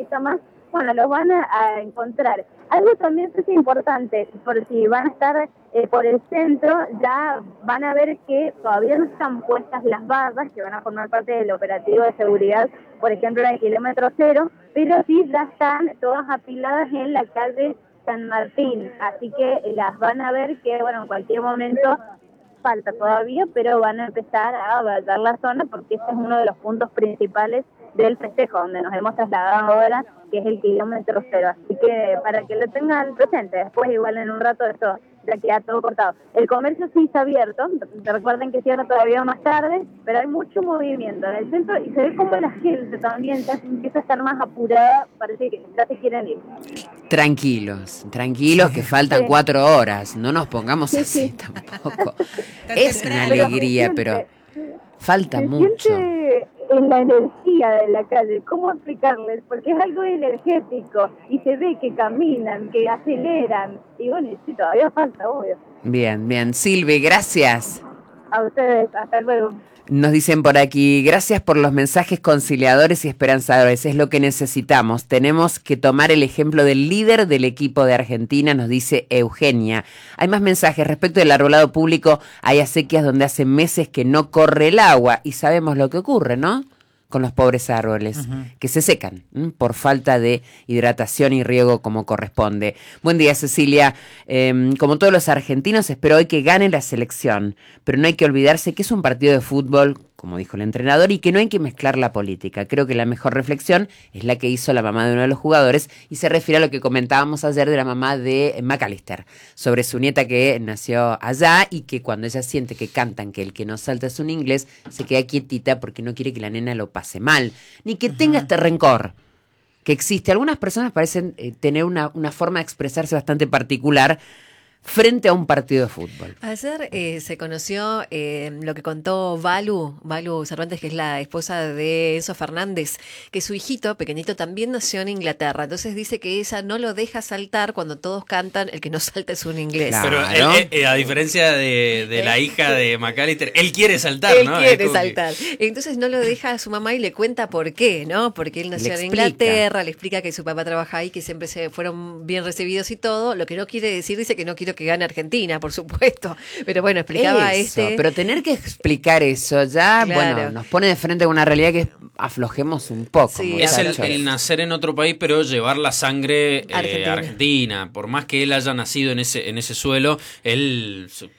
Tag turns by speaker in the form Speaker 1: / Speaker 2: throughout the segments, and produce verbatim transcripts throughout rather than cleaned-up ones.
Speaker 1: poquito más, bueno, los van a, a encontrar. Algo también es importante, por si van a estar eh, por el centro, ya van a ver que todavía no están puestas las barras que van a formar parte del operativo de seguridad, por ejemplo, en el kilómetro cero, pero sí ya están todas apiladas en la calle San Martín, así que las van a ver que, bueno, en cualquier momento falta todavía, pero van a empezar a vallar la zona porque este es uno de los puntos principales del festejo, donde nos hemos trasladado ahora, que es el kilómetro cero. Así que para que lo tengan presente, después igual en un rato esto ya queda todo cortado. El comercio sí está abierto, recuerden que cierra todavía más tarde, pero hay mucho movimiento en el centro y se ve como la gente también ya empieza a estar más apurada, parece que ya se quieren ir.
Speaker 2: Tranquilos, tranquilos, que faltan sí. cuatro horas, no nos pongamos sí, así sí. tampoco. Es una alegría, pero falta
Speaker 1: se
Speaker 2: mucho.
Speaker 1: En la energía de la calle, ¿cómo explicarles? Porque es algo energético y se ve que caminan, que aceleran, y bueno, sí, todavía falta, obvio.
Speaker 2: Bien, bien. Silvi, gracias.
Speaker 1: A ustedes, hasta luego.
Speaker 2: Nos dicen por aquí, gracias por los mensajes conciliadores y esperanzadores, es lo que necesitamos. Tenemos que tomar el ejemplo del líder del equipo de Argentina, nos dice Eugenia. Hay más mensajes respecto del arbolado público, hay acequias donde hace meses que no corre el agua y sabemos lo que ocurre, ¿no? Con los pobres árboles, uh-huh. que se secan ¿m? por falta de hidratación y riego como corresponde. Buen día, Cecilia. Eh, como todos los argentinos, espero hoy que gane la selección, pero no hay que olvidarse que es un partido de fútbol, como dijo el entrenador, y que no hay que mezclar la política. Creo que la mejor reflexión es la que hizo la mamá de uno de los jugadores y se refiere a lo que comentábamos ayer de la mamá de McAllister, sobre su nieta que nació allá y que cuando ella siente que cantan que el que no salta es un inglés, se queda quietita porque no quiere que la nena lo pase mal, ni que uh-huh. tenga este rencor que existe. Algunas personas parecen eh, tener una, una forma de expresarse bastante particular frente a un partido de fútbol.
Speaker 3: Ayer eh, se conoció eh, lo que contó Valu, Valu Cervantes, que es la esposa de Enzo Fernández, que su hijito pequeñito también nació en Inglaterra. Entonces dice que ella no lo deja saltar cuando todos cantan el que no salta es un inglés.
Speaker 4: Claro. Pero él, él, a diferencia de, de la hija de McAllister, él quiere saltar,
Speaker 3: él
Speaker 4: ¿no?
Speaker 3: Él quiere saltar. Que... Entonces no lo deja a su mamá y le cuenta por qué, ¿no? Porque él nació en Inglaterra, le explica que su papá trabaja ahí, que siempre se fueron bien recibidos y todo. Lo que no quiere decir, dice que no quiero que gane Argentina, por supuesto. Pero bueno, explicaba
Speaker 2: eso,
Speaker 3: este...
Speaker 2: Pero tener que explicar eso ya, claro. bueno, nos pone de frente a una realidad que aflojemos un poco.
Speaker 4: Sí, es el, el nacer en otro país, pero llevar la sangre eh, argentina. argentina. Por más que él haya nacido en ese, en ese suelo, él... Su,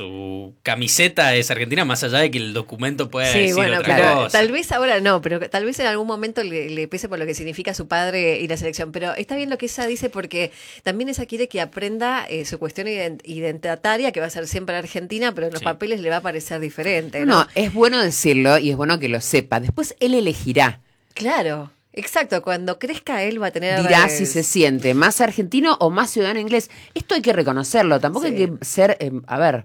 Speaker 4: su camiseta es argentina, más allá de que el documento pueda
Speaker 3: sí,
Speaker 4: decir
Speaker 3: bueno,
Speaker 4: otra
Speaker 3: pero
Speaker 4: cosa.
Speaker 3: Tal vez ahora no, pero tal vez en algún momento le, le pese por lo que significa su padre y la selección. Pero está bien lo que ella dice porque también ella quiere que aprenda eh, su cuestión ident- identitaria, que va a ser siempre argentina, pero en los sí. papeles le va a parecer diferente, ¿no?
Speaker 2: No, es bueno decirlo y es bueno que lo sepa. Después él elegirá.
Speaker 3: Claro. Exacto, cuando crezca él va a tener...
Speaker 2: Dirá si se siente más argentino o más ciudadano inglés. Esto hay que reconocerlo, tampoco sí. hay que ser, eh, a ver,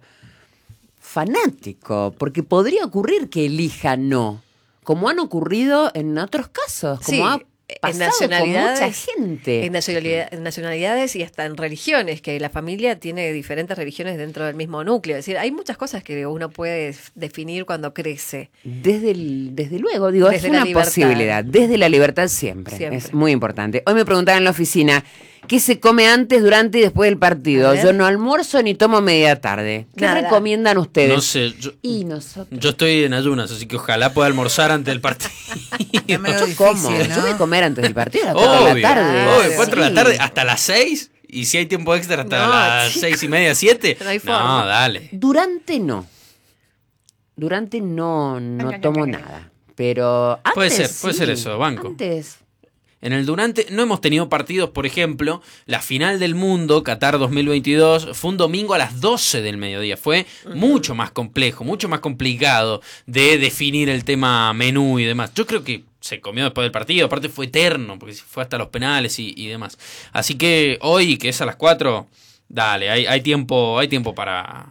Speaker 2: fanático, porque podría ocurrir que elija no, como han ocurrido en otros casos, como
Speaker 3: sí.
Speaker 2: ha pasado
Speaker 3: en nacionalidades,
Speaker 2: con mucha gente.
Speaker 3: En nacionalidad, en nacionalidades y hasta en religiones, que la familia tiene diferentes religiones dentro del mismo núcleo. Es decir, hay muchas cosas que uno puede definir cuando crece.
Speaker 2: Desde el, desde luego, digo, desde es una
Speaker 3: libertad.
Speaker 2: posibilidad. Desde la libertad siempre. siempre. Es muy importante. Hoy me preguntaban en la oficina, ¿qué se come antes, durante y después del partido? Yo no almuerzo ni tomo media tarde. ¿Qué Nada. recomiendan ustedes?
Speaker 4: No sé. Yo,
Speaker 2: y nosotros.
Speaker 4: Yo estoy en ayunas, así que ojalá pueda almorzar antes del partido.
Speaker 2: Yo como. ¿no? Yo voy a comer antes del partido, hasta
Speaker 4: obvio,
Speaker 2: la tarde.
Speaker 4: Obvio, cuatro de la tarde, hasta las seis. Y si hay tiempo extra hasta no, las chico. seis y media, siete. No, hay no dale.
Speaker 2: Durante no. Durante no, no tomo nada. Pero antes
Speaker 4: puede ser,
Speaker 2: sí.
Speaker 4: puede ser eso, banco.
Speaker 2: Antes.
Speaker 4: En el durante no hemos tenido partidos, por ejemplo, la final del mundo, Qatar dos mil veintidós, fue un domingo a las doce del mediodía. Fue uh-huh. mucho más complejo, mucho más complicado de definir el tema menú y demás. Yo creo que se comió después del partido, aparte fue eterno, porque fue hasta los penales y, y demás. Así que hoy, que es a las cuatro, dale, hay, hay tiempo, hay tiempo para...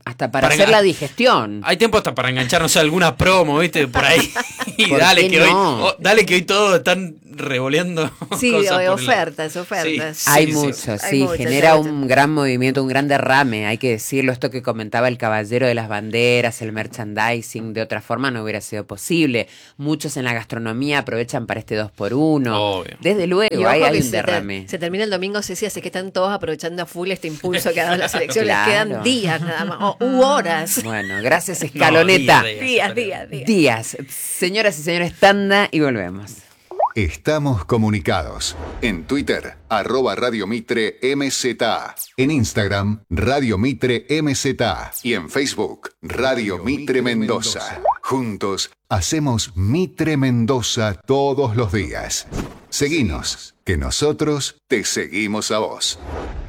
Speaker 2: Hasta para,
Speaker 4: Para
Speaker 2: hacer
Speaker 4: engan-
Speaker 2: la digestión.
Speaker 4: Hay tiempo hasta para engancharnos a alguna promo, ¿viste? Por ahí. Y
Speaker 2: ¿Por
Speaker 4: dale
Speaker 2: qué
Speaker 4: que, hoy,
Speaker 2: no?
Speaker 4: oh, dale que hoy todos están revoleando.
Speaker 3: Sí,
Speaker 4: cosas
Speaker 3: o-
Speaker 4: por el-
Speaker 3: ofertas, ofertas.
Speaker 4: Sí,
Speaker 2: Hay
Speaker 4: sí,
Speaker 2: mucho,
Speaker 4: sí.
Speaker 2: sí,
Speaker 3: Hay mucho,
Speaker 2: genera
Speaker 3: hay mucho.
Speaker 2: un gran movimiento, un gran derrame, hay que decirlo, esto que comentaba el caballero de las banderas, el merchandising, de otra forma no hubiera sido posible. Muchos en la gastronomía aprovechan para este dos por uno.
Speaker 4: Obvio.
Speaker 2: Desde luego,
Speaker 3: Y ojo
Speaker 2: hay, hay
Speaker 3: que
Speaker 2: un
Speaker 3: se, ter-
Speaker 2: derrame.
Speaker 3: se termina el domingo, Ceci, así que están todos aprovechando a full este impulso que ha dado la selección.
Speaker 2: Claro.
Speaker 3: Les quedan días nada más, o, u horas.
Speaker 2: Bueno, gracias
Speaker 4: No,
Speaker 2: Escaloneta.
Speaker 4: día,
Speaker 3: Días, días, días.
Speaker 2: Días. Señoras y señores, tanda y volvemos.
Speaker 5: Estamos comunicados. En Twitter, arroba Radio Mitre M Z A. En Instagram, Radio Mitre M Z A. Y en Facebook, Radio Mitre Mendoza. Juntos, hacemos Mitre Mendoza todos los días. Seguinos, que nosotros te seguimos a vos.